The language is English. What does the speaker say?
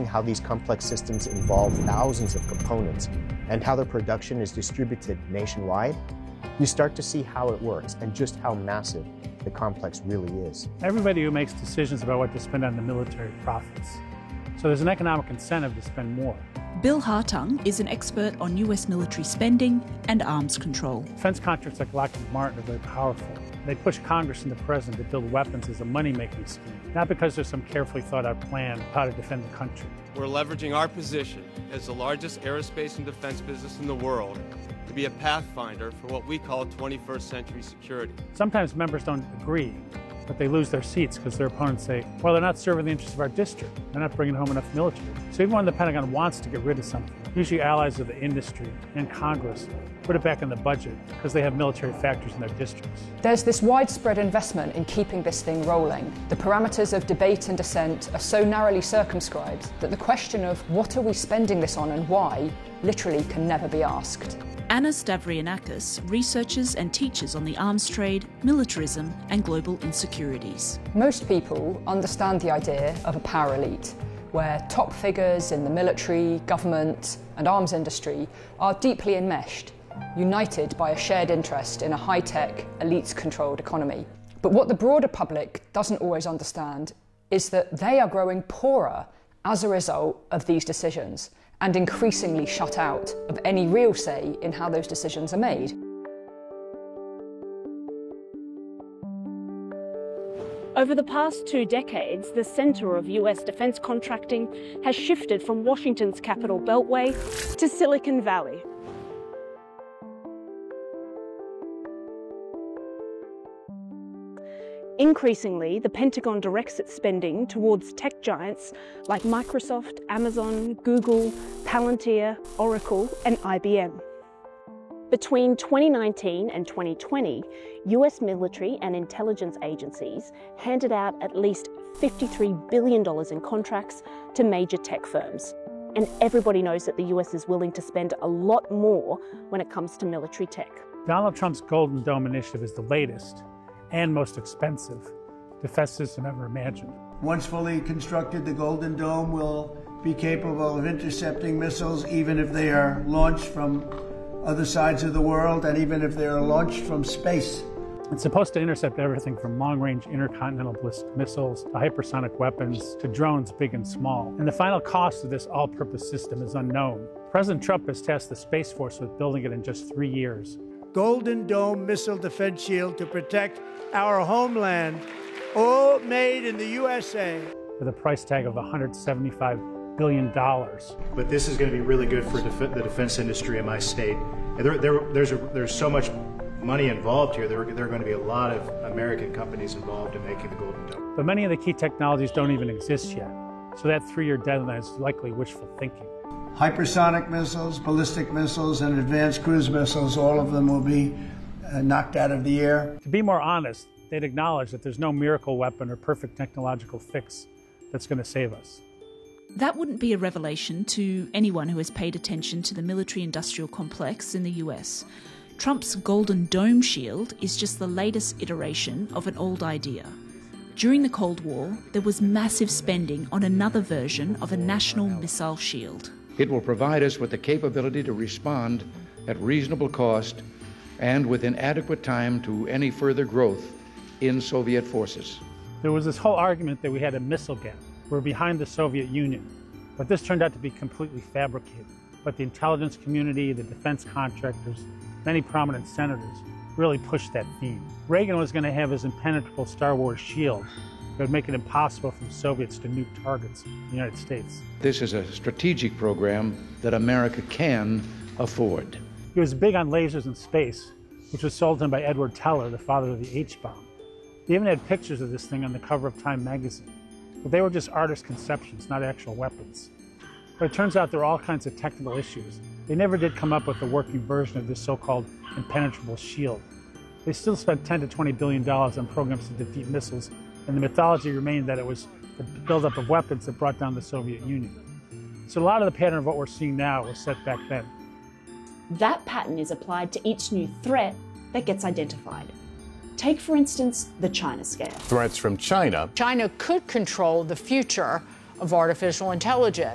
understanding how these complex systems involve thousands of components and how their production is distributed nationwide, you start to see how it works and just how massive the complex really is. Everybody who makes decisions about what to spend on the military profits. So there's an economic incentive to spend more. Bill Hartung is an expert on US military spending and arms control. Defense contracts like Lockheed Martin are very powerful. They push Congress and the President to build weapons as a money-making scheme, not because there's some carefully thought-out plan of how to defend the country. We're leveraging our position as the largest aerospace and defense business in the world to be a pathfinder for what we call 21st century security. Sometimes members don't agree, but they lose their seats because their opponents say, well, they're not serving the interests of our district. They're not bringing home enough military. So even when the Pentagon wants to get rid of something, usually allies of the industry and Congress put it back in the budget because they have military factories in their districts. There's this widespread investment in keeping this thing rolling. The parameters of debate and dissent are so narrowly circumscribed that the question of what are we spending this on and why literally can never be asked. Anna Stavrianakis researches and teaches on the arms trade, militarism and global insecurities. Most people understand the idea of a power elite, where top figures in the military, government and arms industry are deeply enmeshed, united by a shared interest in a high-tech, elite-controlled economy. But what the broader public doesn't always understand is that they are growing poorer as a result of these decisions, and increasingly shut out of any real say in how those decisions are made. Over the past 2 decades, the centre of US defence contracting has shifted from Washington's Capital Beltway to Silicon Valley. Increasingly, the Pentagon directs its spending towards tech giants like Microsoft, Amazon, Google, Palantir, Oracle and IBM. Between 2019 and 2020, US military and intelligence agencies handed out at least $53 billion in contracts to major tech firms. And everybody knows that the US is willing to spend a lot more when it comes to military tech. Donald Trump's Golden Dome initiative is the latest and most expensive defense system ever imagined. Once fully constructed, the Golden Dome will be capable of intercepting missiles even if they are launched from other sides of the world and even if they are launched from space. It's supposed to intercept everything from long-range intercontinental ballistic missiles to hypersonic weapons to drones big and small. And the final cost of this all-purpose system is unknown. President Trump has tasked the Space Force with building it in just 3 years. Golden Dome missile defense shield to protect our homeland, all made in the USA. With a price tag of $175 billion. But this is going to be really good for the defense industry in my state. There's so much money involved here. There are going to be a lot of American companies involved in making the Golden Dome. But many of the key technologies don't even exist yet. So that 3-year deadline is likely wishful thinking. Hypersonic missiles, ballistic missiles, and advanced cruise missiles, all of them will be knocked out of the air. To be more honest, they'd acknowledge that there's no miracle weapon or perfect technological fix that's going to save us. That wouldn't be a revelation to anyone who has paid attention to the military-industrial complex in the US. Trump's Golden Dome shield is just the latest iteration of an old idea. During the Cold War, there was massive spending on another version of a national missile shield. It will provide us with the capability to respond at reasonable cost and within adequate time to any further growth in Soviet forces. There was this whole argument that we had a missile gap. We're behind the Soviet Union. But this turned out to be completely fabricated. But the intelligence community, the defense contractors, many prominent senators really pushed that theme. Reagan was going to have his impenetrable Star Wars shield that would make it impossible for the Soviets to nuke targets in the United States. This is a strategic program that America can afford. He was big on lasers in space, which was sold to him by Edward Teller, the father of the H-bomb. They even had pictures of this thing on the cover of Time magazine. But they were just artist conceptions, not actual weapons. But it turns out there are all kinds of technical issues. They never did come up with a working version of this so-called impenetrable shield. They still spent $10 to $20 billion on programs to defeat missiles, and the mythology remained that it was the buildup of weapons that brought down the Soviet Union. So a lot of the pattern of what we're seeing now was set back then. That pattern is applied to each new threat that gets identified. Take, for instance, the China scare. Threats from China. China could control the future of artificial intelligence.